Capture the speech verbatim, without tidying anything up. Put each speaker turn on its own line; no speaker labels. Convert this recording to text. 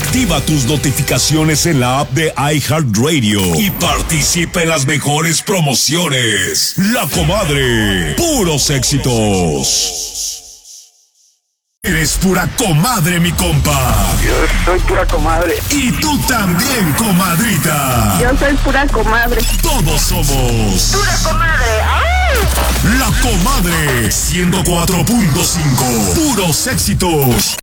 Activa tus notificaciones en la app de iHeartRadio y participa en las mejores promociones. La Comadre, puros éxitos. Eres pura comadre, mi compa.
Yo soy pura comadre.
Y tú también, comadrita.
Yo soy pura comadre.
Todos somos
Pura comadre. ¡Ay!
La Comadre ciento cuatro punto cinco. Puros éxitos.